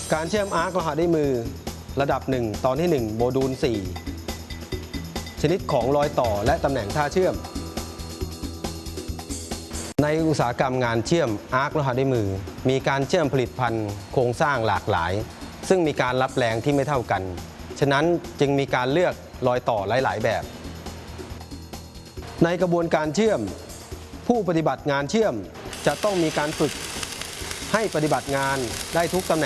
การเชื่อมอาร์คโลหะด้วยมือระดับ 1 ตอนที่ 1 โมดูล 4 ชนิดของรอยต่อและตำแหน่งท่าเชื่อมในอุตสาหกรรมงานเชื่อมอาร์คโลหะด้วยมือมีการเชื่อมผลิตภัณฑ์โครงสร้างหลากหลายซึ่งมีการรับแรงที่ไม่เท่ากันฉะนั้นจึงมีการเลือกรอยต่อหลายๆแบบในกระบวนการเชื่อมผู้ปฏิบัติงานเชื่อมจะต้องมีการฝึกให้ปฏิบัติงานได้ทุกตำแหน่ง